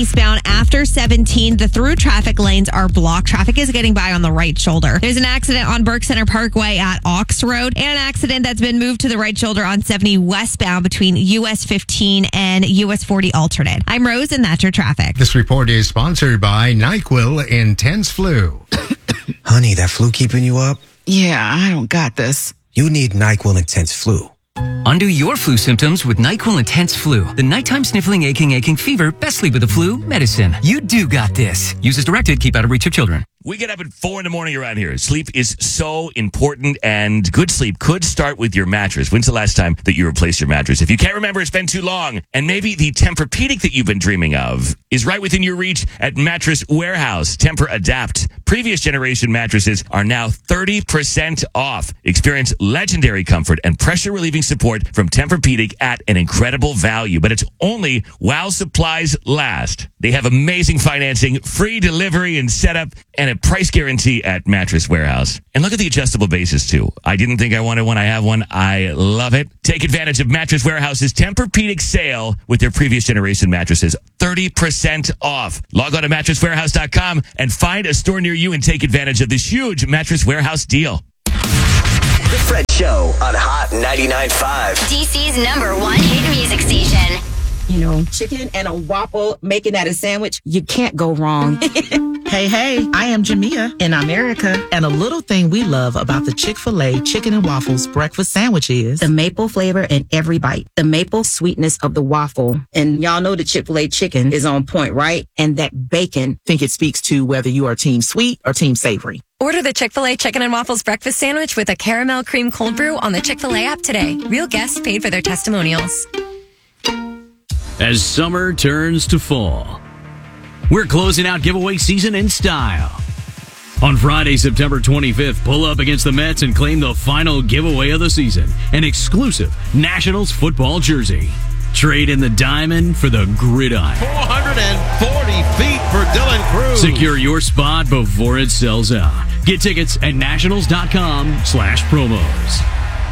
eastbound after 17. The through traffic lanes are blocked. Traffic is getting by on the right shoulder. There's an accident on Burke Center Parkway at Ox Road and an accident that's been moved to the right shoulder on 70 westbound between US 15 and US 40 alternate. I'm Rose and that's your traffic. This report is sponsored by NyQuil Intense Flu. Honey, that flu keeping you up? Yeah, I don't got this. You need NyQuil Intense Flu. Undo your flu symptoms with NyQuil Intense Flu. The nighttime sniffling, aching fever, best sleep with the flu medicine. You do got this. Use as directed. Keep out of reach of children. We get up at 4 in the morning around here. Sleep is so important, and good sleep could start with your mattress. When's the last time that you replaced your mattress? If you can't remember, it's been too long. And maybe the Tempur-Pedic that you've been dreaming of is right within your reach at Mattress Warehouse. Tempur-Adapt. Previous generation mattresses are now 30% off. Experience legendary comfort and pressure-relieving support from Tempur-Pedic at an incredible value. But it's only while supplies last. They have amazing financing, free delivery and setup, and a price guarantee at Mattress Warehouse. And look at the adjustable bases, too. I didn't think I wanted one. I have one. I love it. Take advantage of Mattress Warehouse's Tempur-Pedic sale with their previous generation mattresses. 30% off. Log on to mattresswarehouse.com and find a store near you and take advantage of this huge Mattress Warehouse deal. The Fred Show on Hot 99.5. DC's #1 hit music station. You know, chicken and a waffle, making that a sandwich, you can't go wrong. Hey, I am Jamia in America, and a little thing we love about the Chick-fil-A Chicken and Waffles breakfast sandwich is the maple flavor in every bite, the maple sweetness of the waffle. And y'all know the Chick-fil-A chicken is on point, right? And that bacon. I think it speaks to whether you are team sweet or team savory. Order the Chick-fil-A Chicken and Waffles breakfast sandwich with a caramel cream cold brew on the Chick-fil-A app today. Real guests paid for their testimonials. As summer turns to fall, we're closing out giveaway season in style. On Friday, September 25th, pull up against the Mets and claim the final giveaway of the season, an exclusive Nationals football jersey. Trade in the diamond for the gridiron. 440 feet for Dylan Cruz. Secure your spot before it sells out. Get tickets at nationals.com/promos.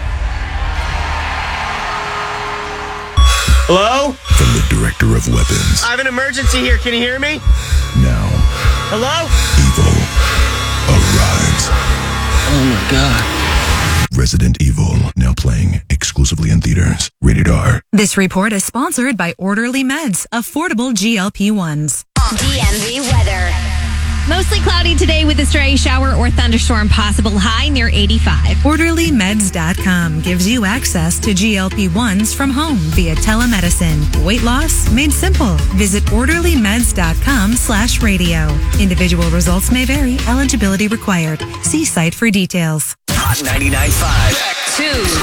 Hello? From the Director of Weapons. I have an emergency here. Can you hear me? Now. Hello? Evil arrives. Oh my God. Resident Evil, now playing exclusively in theaters. Rated R. This report is sponsored by Orderly Meds, affordable GLP-1s. DMV weather. Mostly cloudy today with a stray shower or thunderstorm possible, high near 85. OrderlyMeds.com gives you access to GLP-1s from home via telemedicine. Weight loss made simple. Visit OrderlyMeds.com/radio. Individual results may vary. Eligibility required. See site for details. Hot 99.5. Back to